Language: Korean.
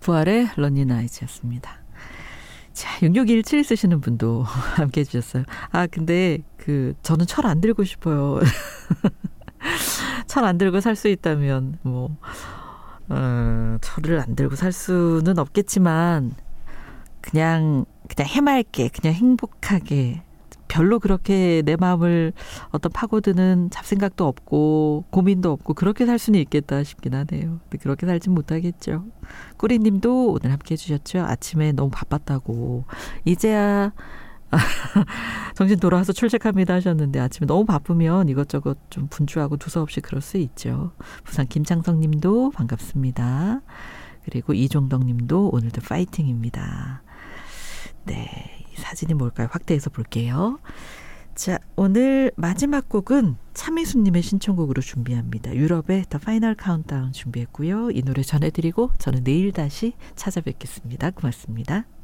부활의 런닝 아이즈였습니다. 자, 6617 쓰시는 분도 함께 해주셨어요. 아, 근데 저는 철 안 들고 싶어요. 철 안 들고 살 수 있다면 철을 안 들고 살 수는 없겠지만 그냥 해맑게, 그냥 행복하게, 별로 그렇게 내 마음을 어떤 파고드는 잡생각도 없고 고민도 없고 그렇게 살 수는 있겠다 싶긴 하네요. 근데 그렇게 살진 못하겠죠. 꾸리님도 오늘 함께 해주셨죠. 아침에 너무 바빴다고. 이제야 정신 돌아와서 출첵합니다 하셨는데 아침에 너무 바쁘면 이것저것 좀 분주하고 두서없이 그럴 수 있죠. 부산 김창성님도 반갑습니다. 그리고 이종덕님도 오늘도 파이팅입니다. 네. 이 사진이 뭘까요? 확대해서 볼게요. 자, 오늘 마지막 곡은 차미수님의 신청곡으로 준비합니다. 유럽의 The Final Countdown 준비했고요. 이 노래 전해드리고 저는 내일 다시 찾아뵙겠습니다. 고맙습니다.